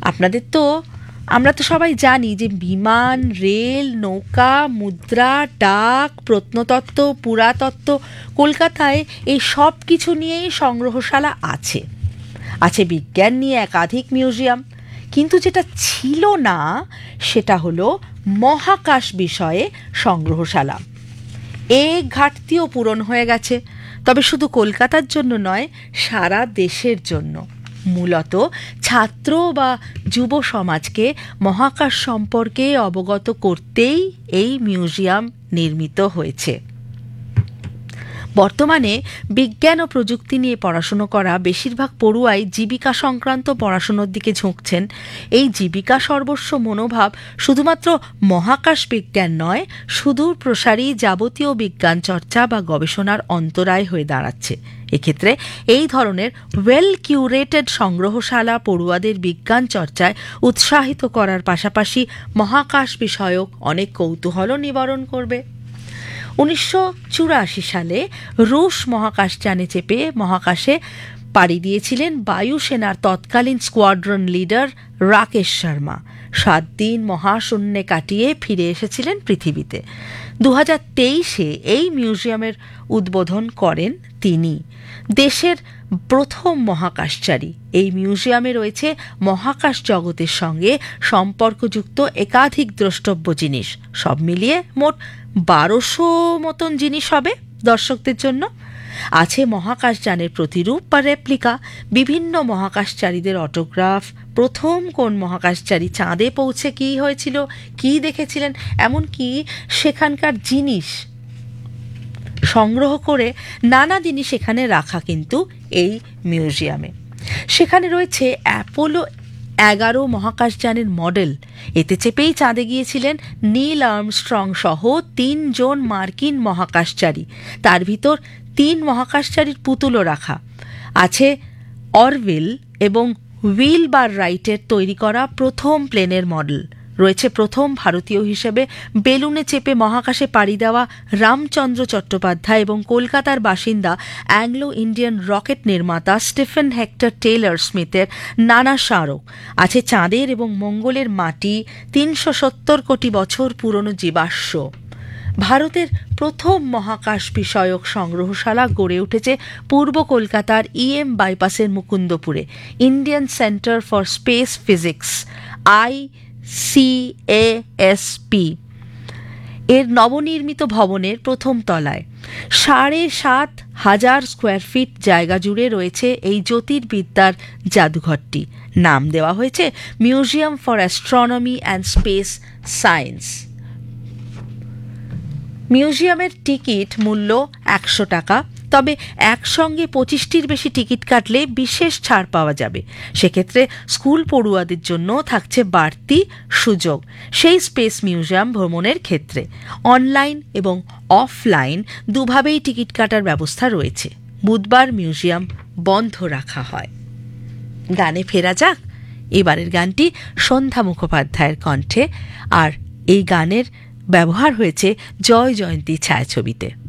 আমরা তো সবাই জানি যে বিমান, রেল, নৌকা, মুদ্রা, ডাক, প্রত্নতত্ত্ব, পুরাতত্ত্ব, কলকাতায় এই সব কিছু নিয়েই সংগ্রহশালা আছে। আছে বিজ্ঞান নিয়ে একাধিক মিউজিয়াম, কিন্তু যেটা ছিল না সেটা হলো মহাকাশ বিষয়ে সংগ্রহশালা। এই ঘাটতিও পূরণ হয়ে গেছে, তবে শুধু কলকাতার জন্য নয়, সারা দেশের জন্য। মূলত ছাত্র বা যুব সমাজকে মহাকাশ সম্পর্কে অবগত করতেই এই মিউজিয়াম নির্মিত হয়েছে। বর্তমানে বিজ্ঞান ও প্রযুক্তি নিয়ে পড়াশুনো করা বেশিরভাগ পড়ুয়াই জীবিকা সংক্রান্ত পড়াশুনোর দিকে ঝুঁকছেন। এই জীবিকা সর্বস্ব মনোভাব শুধুমাত্র মহাকাশ বিজ্ঞান নয়, সুদূর প্রসারী যাবতীয় বিজ্ঞান চর্চা বা গবেষণার অন্তরায় হয়ে দাঁড়াচ্ছে। এক্ষেত্রে এই ধরনের ওয়েল কিউরেটেড সংগ্রহশালা পড়ুয়াদের বিজ্ঞান চর্চায় উৎসাহিত করার পাশাপাশি মহাকাশ বিষয়ক অনেক কৌতূহলও নিবারণ করবে। 1984 সালে রুশ মহাকাশযানে চেপে মহাকাশে পাড়ি দিয়েছিলেন বায়ুসেনার তৎকালীন স্কোয়াড্রন লিডার রাকেশ শর্মা। 7 দিন মহাশূন্যে কাটিয়ে ফিরে এসেছিলেন পৃথিবীতে। 2023-এ এই মিউজিয়ামের উদ্বোধন করেন তিনি। দেশের প্রথম মহাকাশচারী। এই মিউজিয়ামে রয়েছে মহাকাশ জগতের সঙ্গে সম্পর্কযুক্ত একাধিক দ্রষ্টব্য জিনিস। সব মিলিয়ে মোট 1200 মতন জিনিস হবে দর্শকদের জন্য। আছে মহাকাশযানের প্রতিরূপ বা রেপ্লিকা, বিভিন্ন মহাকাশচারীদের অটোগ্রাফ, প্রথম কোন মহাকাশচারী চাঁদে পৌঁছে কী হয়েছিল, কী দেখেছিলেন, এমনকি সেখানকার জিনিস সংগ্রহ করে নানা জিনিস এখানে রাখা কিন্তু এই মিউজিয়ামে। সেখানে রয়েছে অ্যাপোলো 11 মহাকাশযানের মডেল। এতে চেপেই চাঁদে গিয়েছিলেন নীল আর্মস্ট্রং সহ 3 জন মার্কিন মহাকাশচারী। তার ভিতর 3 মহাকাশচারীর পুতুলও রাখা আছে। অরভিল এবং উইলবার রাইটের তৈরি করা প্রথম প্লেনের মডেল রয়েছে। প্রথম ভারতীয় হিসেবে বেলুনে চেপে মহাকাশে পাড়ি দেওয়া রামচন্দ্র চট্টোপাধ্যায় এবং কলকাতার বাসিন্দা অ্যাংলো ইন্ডিয়ান রকেট নির্মাতা স্টিফেন হেক্টর টেইলর স্মিথের নানা স্মারক। আছে চাঁদের এবং মঙ্গলের মাটি, 370 কোটি বছর পুরনো জীবাশ্ম। ভারতের প্রথম মহাকাশ বিষয়ক সংগ্রহশালা গড়ে উঠেছে পূর্ব কলকাতার EM বাইপাসের মুকুন্দপুরে। Indian centre for space physics ICASP এর নবনির্মিত ভবনের প্রথম তলায় 7,500 স্কোয়ার ফিট জায়গা জুড়ে রয়েছে এই জ্যোতির্বিদ্যার জাদুঘরটি। নাম দেওয়া হয়েছে museum for astronomy and space science. মিউজিয়ামের টিকিট মূল্য 100 টাকা, তবে একসঙ্গে 25টির বেশি টিকিট কাটলে বিশেষ ছাড় পাওয়া যাবে। সেক্ষেত্রে স্কুল পড়ুয়াদের জন্য থাকছে বাড়তি সুযোগ সেই স্পেস মিউজিয়াম ভ্রমণের ক্ষেত্রে। অনলাইন এবং অফলাইন দুভাবেই টিকিট কাটার ব্যবস্থা রয়েছে। বুধবার মিউজিয়াম বন্ধ রাখা হয়। গানে ফেরা যাক। এবারের গানটি সন্ধ্যা মুখোপাধ্যায়ের কণ্ঠে, আর এই গানের ব্যবহার হয়েছে জয় জয়ন্তী ছায়াছবিতে।